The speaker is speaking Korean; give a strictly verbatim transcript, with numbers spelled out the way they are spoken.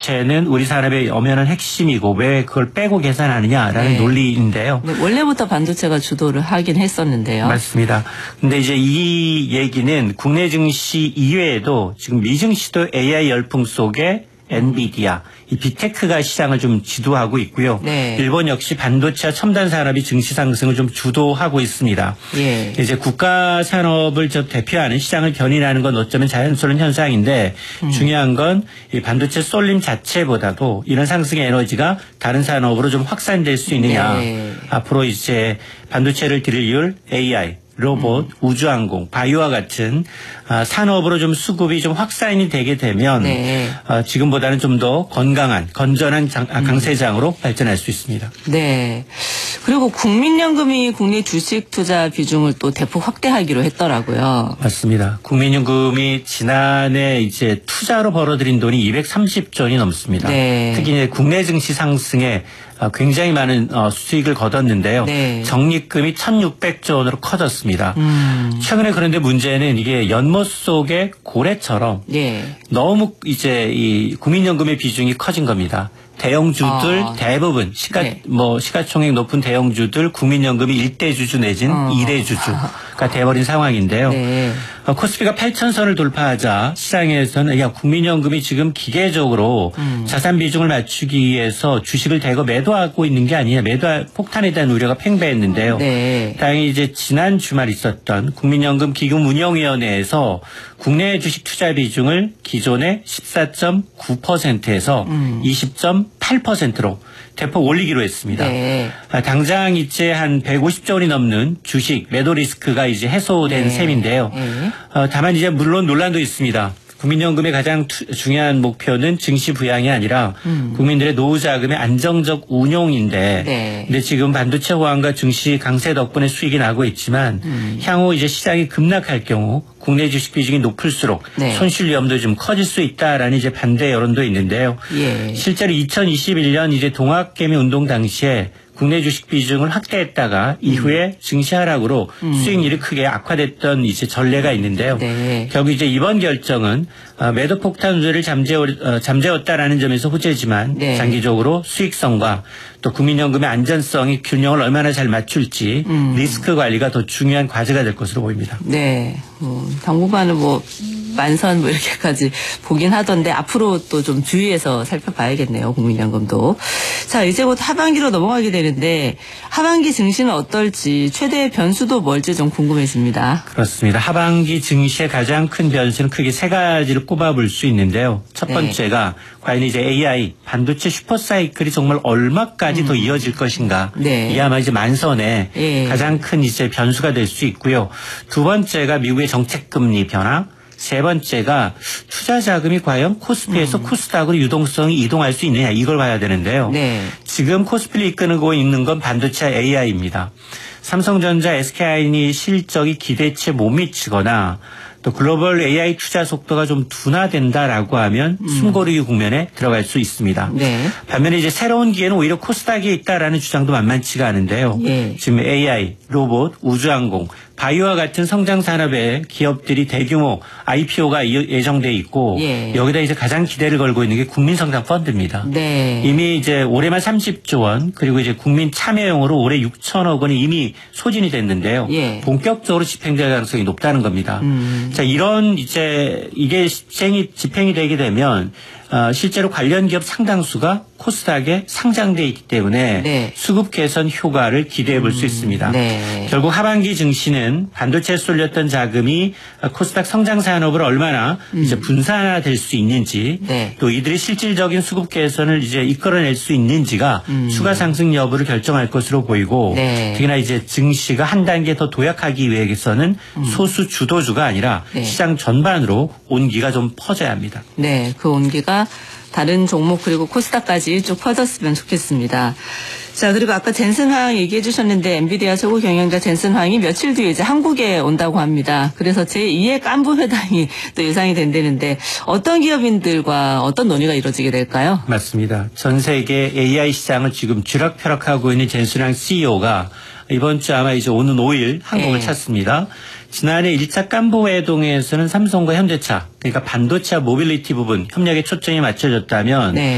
반도체는 우리 산업의 엄연한 핵심이고 왜 그걸 빼고 계산하느냐라는 네. 논리인데요. 네, 원래부터 반도체가 주도를 하긴 했었는데요. 맞습니다. 근데 이제 이 얘기는 국내 증시 이외에도 지금 미 증시도 에이아이 열풍 속에 엔비디아, 이 빅테크가 시장을 좀 지도하고 있고요. 네. 일본 역시 반도체와 첨단 산업이 증시 상승을 좀 주도하고 있습니다. 예. 이제 국가 산업을 저 대표하는 시장을 견인하는 건 어쩌면 자연스러운 현상인데 음. 중요한 건 이 반도체 쏠림 자체보다도 이런 상승의 에너지가 다른 산업으로 좀 확산될 수 있느냐. 네. 앞으로 이제 반도체를 들일 에이아이, 로봇, 음. 우주항공, 바이오와 같은 아, 산업으로 좀 수급이 좀 확산이 되게 되면 네. 아, 지금보다는 좀 더 건강한, 건전한 장, 아, 강세장으로 음. 발전할 수 있습니다. 네. 그리고 국민연금이 국내 주식 투자 비중을 또 대폭 확대하기로 했더라고요. 맞습니다. 국민연금이 지난해 이제 투자로 벌어들인 돈이 이백삼십조 원이 넘습니다. 네. 특히 이제 국내 증시 상승에 굉장히 많은 수익을 거뒀는데요. 네. 적립금이 천육백조 원으로 커졌습니다. 음. 최근에 그런데 문제는 이게 연못 속의 고래처럼 네. 너무 이제 이 국민연금의 비중이 커진 겁니다. 대형주들 아. 대부분 시가 네. 뭐 시가총액 높은 대형주들 국민연금이 일대 주주 내진 어. 이대 주주가 돼버린 상황인데요. 네. 코스피가 팔천 선을 돌파하자 시장에서는 야 국민연금이 지금 기계적으로 음. 자산 비중을 맞추기 위해서 주식을 대거 매도하고 있는 게 아니냐, 매도 폭탄에 대한 우려가 팽배했는데요. 네. 다행히 이제 지난 주말 있었던 국민연금 기금운용위원회에서 국내 주식 투자 비중을 기존의 십사 점 구 퍼센트에서 음. 이십 점 팔 퍼센트로 대폭 올리기로 했습니다. 네. 당장 이제 한 백오십조 원이 넘는 주식 매도 리스크가 이제 해소된 네. 셈인데요. 네. 어, 다만 이제 물론 논란도 있습니다. 국민연금의 가장 투, 중요한 목표는 증시 부양이 아니라 음. 국민들의 노후 자금의 안정적 운용인데, 네. 근데 지금 반도체 호황과 증시 강세 덕분에 수익이 나고 있지만 음. 향후 이제 시장이 급락할 경우 국내 주식 비중이 높을수록 네. 손실 위험도 좀 커질 수 있다라는 이제 반대 여론도 있는데요. 예. 실제로 이천이십일 년 이제 동학개미 운동 당시에 국내 주식 비중을 확대했다가 음. 이후에 증시 하락으로 음. 수익률이 크게 악화됐던 이제 전례가 있는데요. 네. 결국 이제 이번 결정은 매도 폭탄 우려를 잠재워, 잠재웠다라는 점에서 호재지만 네. 장기적으로 수익성과 또 국민연금의 안전성이 균형을 얼마나 잘 맞출지 음. 리스크 관리가 더 중요한 과제가 될 것으로 보입니다. 네, 뭐 당분간은 뭐 만선 뭐 이렇게까지 보긴 하던데 앞으로 또 좀 주의해서 살펴봐야겠네요. 국민연금도. 자, 이제 곧 하반기로 넘어가게 되는데 하반기 증시는 어떨지 최대의 변수도 뭘지 좀 궁금해집니다. 그렇습니다. 하반기 증시의 가장 큰 변수는 크게 세 가지를 꼽아볼 수 있는데요. 첫 번째가 네. 과연 이제 에이아이 반도체 슈퍼사이클이 정말 얼마까지 음. 더 이어질 것인가. 네. 이 아마 이제 만선의 네. 가장 큰 이제 변수가 될 수 있고요. 두 번째가 미국의 정책금리 변화. 세 번째가 투자 자금이 과연 코스피에서 음. 코스닥으로 유동성이 이동할 수 있느냐, 이걸 봐야 되는데요. 네. 지금 코스피를 이끌고 있는 건 반도체 에이아이입니다. 삼성전자, 에스케이하이닉스 실적이 기대치에 못 미치거나 또 글로벌 에이아이 투자 속도가 좀 둔화된다라고 하면 음. 숨고르기 국면에 들어갈 수 있습니다. 네. 반면에 이제 새로운 기회는 오히려 코스닥에 있다라는 주장도 만만치가 않은데요. 네. 지금 에이아이, 로봇, 우주항공, 바이오와 같은 성장 산업의 기업들이 대규모 아이피오가 예정돼 있고 예. 여기다 이제 가장 기대를 걸고 있는 게 국민성장 펀드입니다. 네. 이미 이제 올해만 삼십조 원 그리고 이제 국민 참여용으로 올해 육천억 원이 이미 소진이 됐는데요. 예. 본격적으로 집행될 가능성이 높다는 겁니다. 음. 자, 이런 이제 이게 집행이 집행이 되게 되면 어, 실제로 관련 기업 상당수가 코스닥에 상장돼 있기 때문에 네. 수급 개선 효과를 기대해 볼 수 음, 있습니다. 네. 결국 하반기 증시는 반도체에 쏠렸던 자금이 코스닥 성장 산업을 얼마나 음. 이제 분산화될 수 있는지 네. 또 이들이 실질적인 수급 개선을 이제 이끌어낼 수 있는지가 음. 추가 상승 여부를 결정할 것으로 보이고 네. 특히나 이제 증시가 한 단계 더 도약하기 위해서는 음. 소수 주도주가 아니라 네. 시장 전반으로 온기가 좀 퍼져야 합니다. 네, 그 온기가 다른 종목 그리고 코스닥까지 쭉 퍼졌으면 좋겠습니다. 자, 그리고 아까 젠슨 황 얘기해 주셨는데 엔비디아 최고 경영자 젠슨 황이 며칠 뒤에 이제 한국에 온다고 합니다. 그래서 제이의 깐부 회담이 또 예상이 된다는데 어떤 기업인들과 어떤 논의가 이루어지게 될까요? 맞습니다. 전 세계 에이아이 시장을 지금 쥐락펴락하고 있는 젠슨 황 씨이오가 이번 주 아마 이제 오는 오일 한국을 네. 찾습니다. 지난해 일 차 깐부회동에서는 삼성과 현대차, 그러니까 반도체와 모빌리티 부분 협력에 초점이 맞춰졌다면 네.